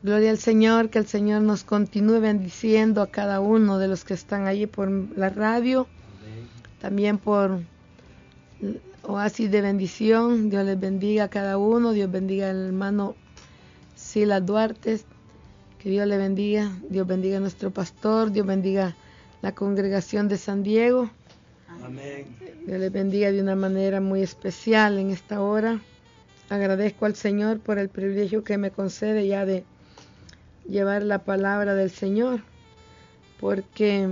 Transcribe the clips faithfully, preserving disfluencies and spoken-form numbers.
Gloria al Señor, que el Señor nos continúe bendiciendo a cada uno de los que están allí por la radio, amén. También por Oasis de Bendición. Dios les bendiga a cada uno, Dios bendiga al hermano Silas Duarte, que Dios le bendiga, Dios bendiga a nuestro pastor, Dios bendiga la congregación de San Diego, amén. Dios les bendiga de una manera muy especial en esta hora. Agradezco al Señor por el privilegio que me concede ya de llevar la palabra del Señor, porque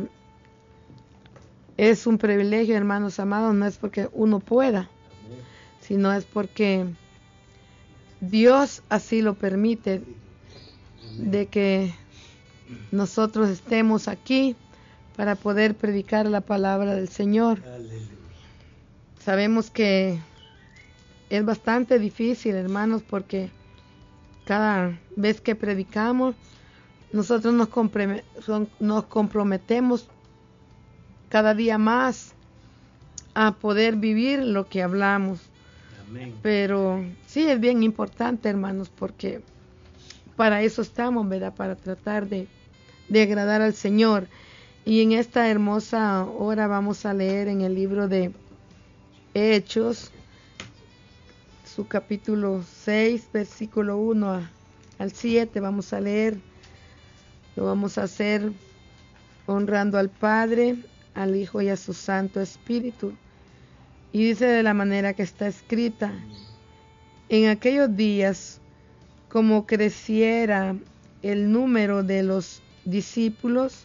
es un privilegio, hermanos amados, no es porque uno pueda, sino es porque Dios así lo permite, de que nosotros estemos aquí para poder predicar la palabra del Señor. Sabemos que es bastante difícil, hermanos, porque cada vez que predicamos, nosotros nos, compre- nos comprometemos cada día más a poder vivir lo que hablamos. Amén. Pero sí es bien importante, hermanos, porque para eso estamos, ¿verdad? Para tratar de, de agradar al Señor. Y en esta hermosa hora vamos a leer en el libro de Hechos, su capítulo seis, versículo uno a, al siete, vamos a leer. Lo vamos a hacer honrando al Padre, al Hijo y a su Santo Espíritu. Y dice de la manera que está escrita: en aquellos días, como creciera el número de los discípulos,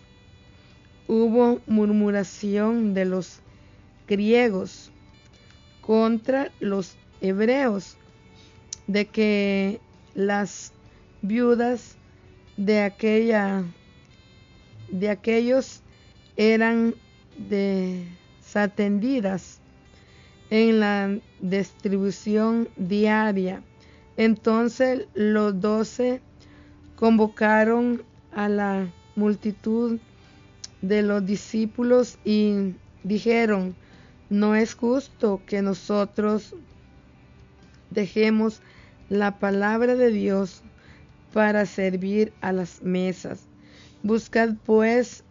hubo murmuración de los griegos contra los hebreos, de que las viudas de aquella de aquellos eran desatendidas en la distribución diaria. Entonces los doce convocaron a la multitud de los discípulos y dijeron: no es justo que nosotros dejemos la palabra de Dios para servir a las mesas. Buscad pues,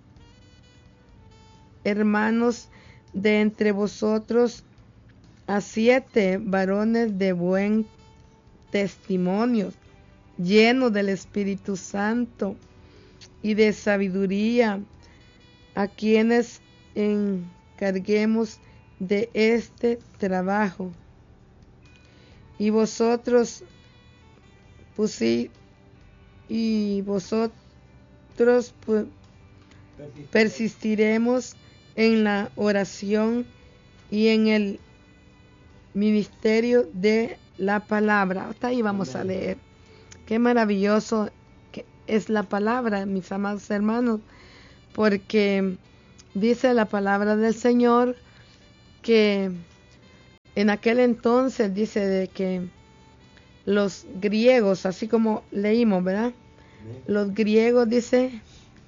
hermanos, de entre vosotros a siete varones de buen testimonio, llenos del Espíritu Santo y de sabiduría, a quienes encarguemos de este trabajo. Y vosotros pusí, y vosotros pu, persistiremos en la oración y en el ministerio de la palabra. Hasta ahí vamos a leer. Qué maravilloso que es la palabra, mis amados hermanos, porque dice la palabra del Señor que en aquel entonces, dice de que los griegos, así como leímos, ¿verdad? Los griegos, dice,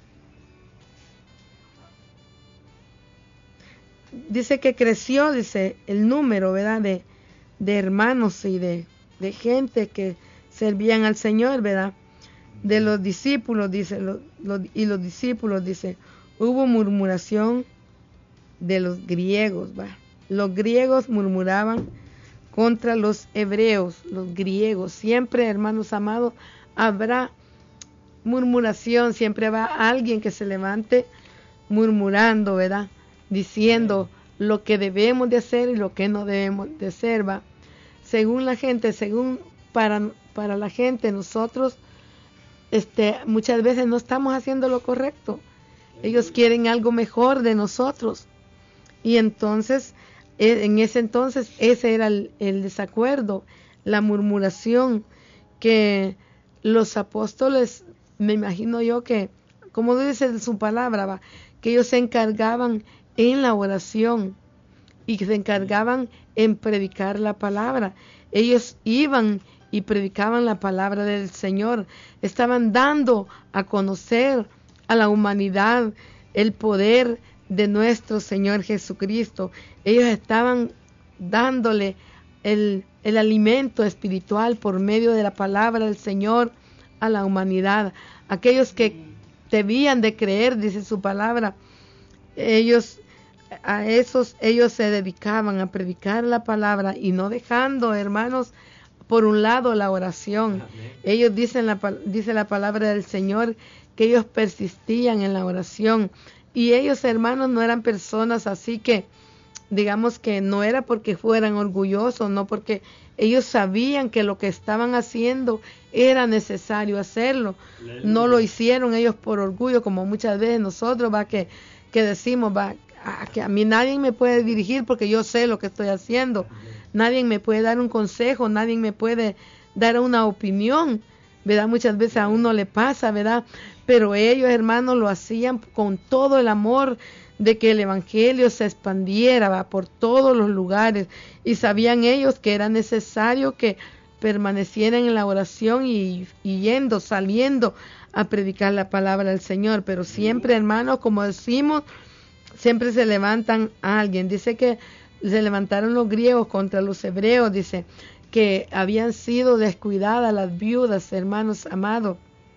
dice que creció, dice, el número, ¿verdad? De, de hermanos y de, de gente que servían al Señor, ¿verdad? De los discípulos, dice, los, los, y los discípulos, dice, hubo murmuración de los griegos, ¿va? Los griegos murmuraban contra los hebreos, los griegos. Siempre, hermanos amados, habrá murmuración, siempre va alguien que se levante murmurando, ¿verdad? Diciendo lo que debemos de hacer y lo que no debemos de hacer, ¿va? Según la gente, según para, para la gente, nosotros este, muchas veces no estamos haciendo lo correcto. Ellos quieren algo mejor de nosotros. Y entonces, en ese entonces, ese era el, el desacuerdo, la murmuración, que los apóstoles, me imagino yo que, como dice su palabra, ¿va? Que ellos se encargaban en la oración y que se encargaban en predicar la palabra. Ellos iban y predicaban la palabra del Señor, estaban dando a conocer a la humanidad el poder de nuestro Señor Jesucristo. Ellos estaban dándole el, el alimento espiritual por medio de la palabra del Señor a la humanidad. Aquellos que debían de creer, dice su palabra, ellos, a esos, ellos se dedicaban a predicar la palabra y no dejando, hermanos, por un lado la oración. Amén. Ellos dicen la, dice la palabra del Señor que ellos persistían en la oración. Y ellos, hermanos, no eran personas así que, digamos que no era porque fueran orgullosos, no, porque ellos sabían que lo que estaban haciendo era necesario hacerlo. Aleluya. No lo hicieron ellos por orgullo, como muchas veces nosotros, va, que, que decimos, va, a, que a mí nadie me puede dirigir porque yo sé lo que estoy haciendo. Amén. Nadie me puede dar un consejo, nadie me puede dar una opinión, ¿verdad? Muchas veces a uno le pasa, ¿verdad? Pero ellos, hermanos, lo hacían con todo el amor de que el evangelio se expandiera, ¿va?, por todos los lugares, y sabían ellos que era necesario que permanecieran en la oración y, y yendo, saliendo a predicar la palabra del Señor. Pero siempre, hermanos, como decimos, siempre se levantan a alguien. Dice que se levantaron los griegos contra los hebreos, dice que habían sido descuidadas las viudas, hermanos amados,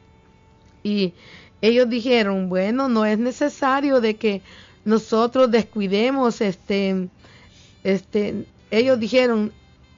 y ellos dijeron, bueno, no es necesario de que nosotros descuidemos, este, este, ellos dijeron,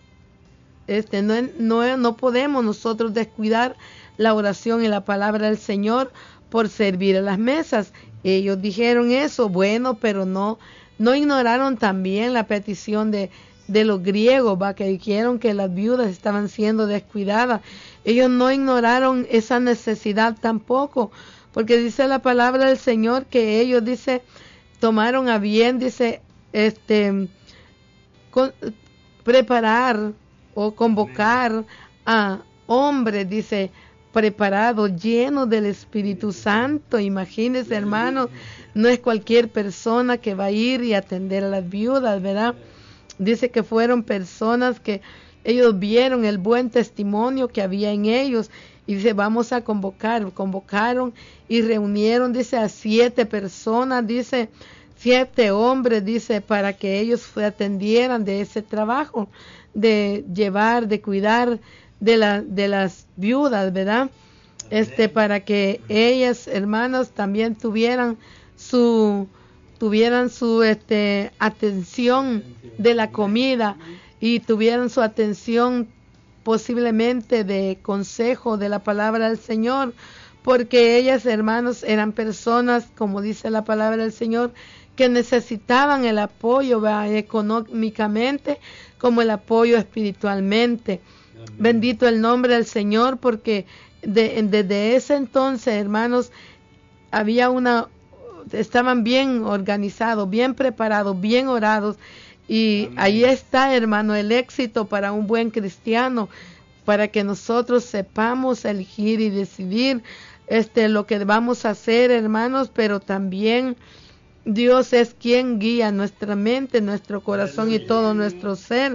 este, no, no, no podemos nosotros descuidar la oración y la palabra del Señor por servir a las mesas. Ellos dijeron eso, bueno, pero no, no ignoraron también la petición de, de los griegos, va, que dijeron que las viudas estaban siendo descuidadas. Ellos no ignoraron esa necesidad tampoco, porque dice la palabra del Señor que ellos, dice, tomaron a bien, dice, este, con, preparar o convocar a hombres, dice, preparados, llenos del Espíritu Santo. Imagínense, hermanos, no es cualquier persona que va a ir y atender a las viudas, ¿verdad? Dice que fueron personas que ellos vieron el buen testimonio que había en ellos, y dice, vamos a convocar, convocaron y reunieron, dice, a siete personas, dice, siete hombres, dice, para que ellos atendieran de ese trabajo, de llevar, de cuidar de, la, de las viudas, ¿verdad? Este, para que ellas, hermanos, también tuvieran su, tuvieran su este, atención de la comida y tuvieran su atención posiblemente de consejo de la palabra del Señor, porque ellas, hermanos, eran personas, como dice la palabra del Señor, que necesitaban el apoyo, ¿verdad?, económicamente, como el apoyo espiritualmente. Amén. Bendito el nombre del Señor, porque de, desde ese entonces, hermanos, había una, estaban bien organizados, bien preparados, bien orados, y amén, ahí está, hermano, el éxito para un buen cristiano, para que nosotros sepamos elegir y decidir este lo que vamos a hacer, hermanos, pero también Dios es quien guía nuestra mente, nuestro corazón y todo nuestro ser.